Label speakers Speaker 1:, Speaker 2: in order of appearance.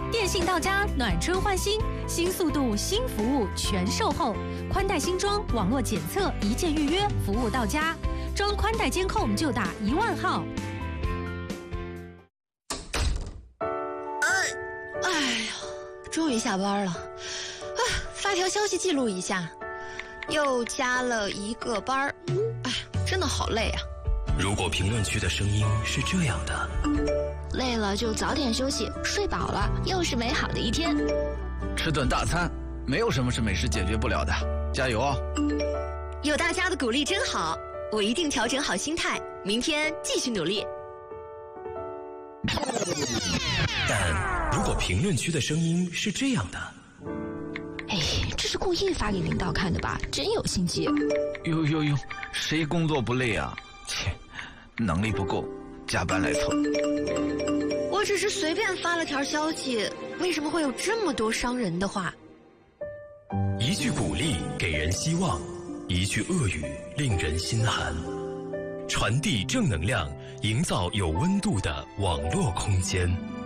Speaker 1: 电信到家，暖春换新，新速度、新服务全售后，宽带新装，网络检测，一键预约，服务到家。装宽带监控就打10000号。
Speaker 2: 哎呀，终于下班了，发条消息记录一下，又加了1个班儿，哎，真的好累啊。
Speaker 3: 如果评论区的声音是这样的，
Speaker 4: 累了就早点休息，睡饱了又是美好的一天。
Speaker 5: 吃顿大餐，没有什么是美食解决不了的，加油哦！
Speaker 2: 有大家的鼓励真好，我一定调整好心态，明天继续努力。
Speaker 3: 但如果评论区的声音是这样的，
Speaker 4: 哎，这是故意发给领导看的吧？真有心机。
Speaker 5: 哟，谁工作不累啊？切，能力不够，加班来凑。
Speaker 2: 我只是随便发了条消息，为什么会有这么多伤人的话？
Speaker 3: 一句鼓励给人希望，一句恶语令人心寒。传递正能量，营造有温度的网络空间。